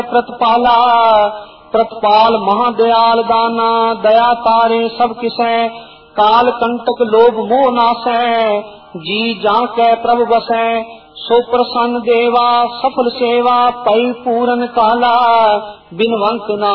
प्रतिपाला। प्रतिपाल महादयाल दाना, दया तारे सब किसै। काल कंटक लोभ मोह नासै, जी जाके प्रभु बसै। सो प्रसन्न देवा सफल सेवा, पै पूरन काला। बिनवंत ना